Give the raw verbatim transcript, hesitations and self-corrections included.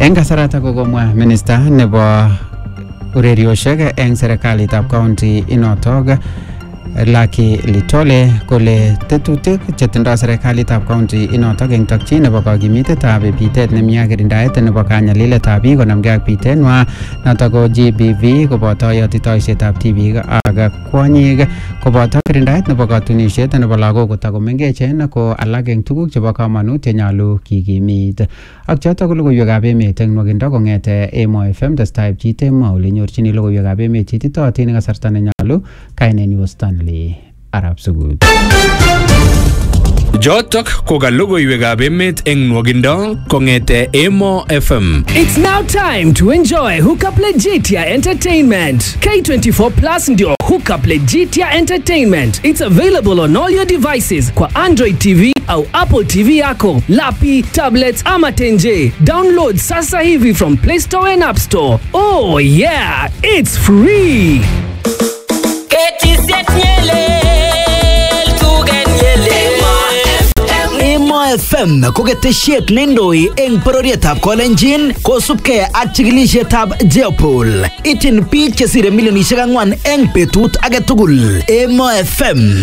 Eng kasarata kokomwa minister nebo urerioshek eng serikalitab county inotok Lucky Litole kole tetutik chetindoi serikalitab county inotok eng tokyin nebo kakimitetab bitet nemi ak kirindaet nebo kanyaliletab biik konamgei ak bitenwa notok ko G B V koboto yotitoisietab tibik ak kwonyik koboto kirindaet nebo katunisiet nebo lagok kotakomengechen ko alak eng tuguk chebo kamanut chenyolu kikimit. Ak chotok ko logoiwekab emet eng nwakindo kong'ete Emo F M testai pchitemo ole nyorchini logoiwekab emet chititootin eng kasarta nenyolu. Kainenyu Stanley Arab Sugut. Jotok ko ka logoiwekab emet eng nwakindo kong'ete Emo F M. It's now time to enjoy Hookup Legitia Entertainment. K twenty-four Plus ndio Hookup Legitia Entertainment. It's available on all your devices kwa Android T V au Apple T V yako, lapi, tablets ama tenje. Download sasa hivi from Play Store and App Store. Oh yeah, it's free. Emo F M ko ketesiet neindoi eng bororietab Kolenjin kosubkei ak chikilisietab Jeopol. Ityin biik chesire milionisiek ang'wan eng betut age tugul. Emo F M